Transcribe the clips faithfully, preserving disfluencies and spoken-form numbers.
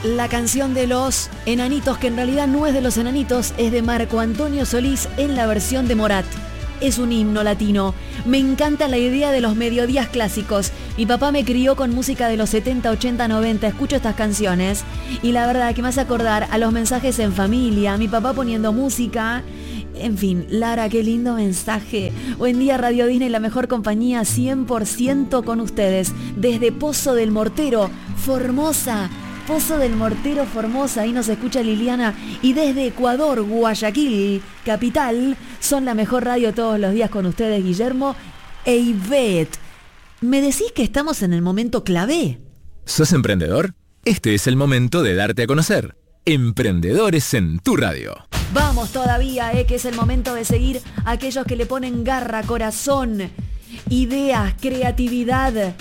la canción de los Enanitos, que en realidad no es de los Enanitos, es de Marco Antonio Solís en la versión de Morat. Es un himno latino. Me encanta la idea de los mediodías clásicos. Mi papá me crió con música de los setenta, ochenta, noventa. Escucho estas canciones y la verdad que me hace acordar a los mensajes en familia, mi papá poniendo música. En fin, Lara, qué lindo mensaje. Buen día, Radio Disney, la mejor compañía, cien por ciento con ustedes. Desde Pozo del Mortero, Formosa. Pozo del Mortero, Formosa, ahí nos escucha Liliana. Y desde Ecuador, Guayaquil, capital, son la mejor radio todos los días con ustedes, Guillermo e Ivette. ¿Me decís que estamos en el momento clave? ¿Sos emprendedor? Este es el momento de darte a conocer. Emprendedores en tu radio. Vamos todavía, eh, que es el momento de seguir a aquellos que le ponen garra, corazón, ideas, creatividad.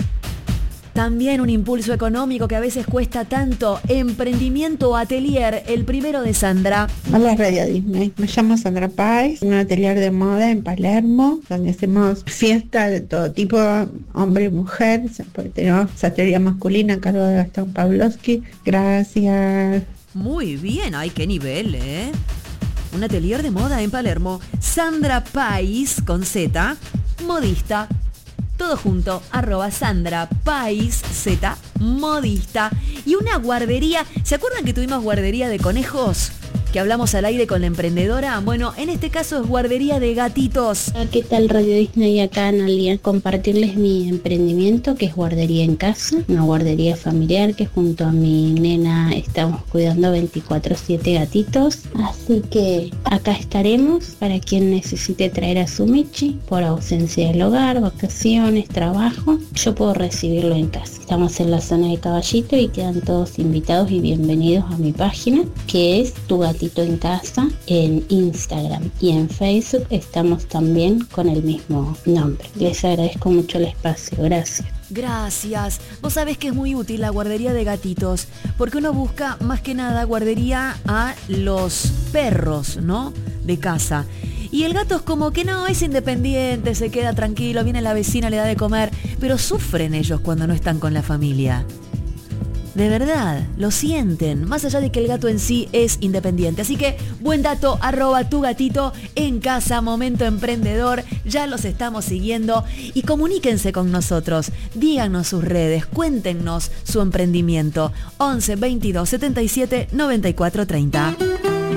También un impulso económico que a veces cuesta tanto. Emprendimiento Atelier, el primero de Sandra. Hola Radio Disney, me llamo Sandra Páez, un atelier de moda en Palermo, donde hacemos fiesta de todo tipo, hombre y mujer, porque tenemos sastrería masculina a cargo de Gastón Pavlovsky. Gracias. Muy bien, ay, qué nivel, ¿eh? Un atelier de moda en Palermo. Sandra Páez, con Z, modista. Todo junto, arroba Sandra Páez, Z, modista. Y una guardería. ¿Se acuerdan que tuvimos guardería de conejos? Que hablamos al aire con la emprendedora. Bueno, en este caso es guardería de gatitos. ¿Qué tal Radio Disney? Acá Analia, compartirles mi emprendimiento, que es guardería en casa, una guardería familiar que junto a mi nena estamos cuidando veinticuatro siete gatitos. Así que acá estaremos para quien necesite traer a su Michi por ausencia del hogar, vacaciones, trabajo. Yo puedo recibirlo en casa. Estamos en la zona de Caballito y quedan todos invitados y bienvenidos a mi página, que es Tu Gatito en Casa, en Instagram, y en Facebook estamos también con el mismo nombre. Les agradezco mucho el espacio, gracias. Gracias. Vos sabés que es muy útil la guardería de gatitos, porque uno busca más que nada guardería a los perros, ¿no? De casa. Y el gato es como que no, es independiente, se queda tranquilo, viene la vecina, le da de comer, pero sufren ellos cuando no están con la familia. De verdad, lo sienten, más allá de que el gato en sí es independiente. Así que, buen dato, arroba Tu Gatito en Casa, Momento Emprendedor. Ya los estamos siguiendo y comuníquense con nosotros. Díganos sus redes, cuéntenos su emprendimiento. once, veintidós, setenta y siete, noventa y cuatro, treinta.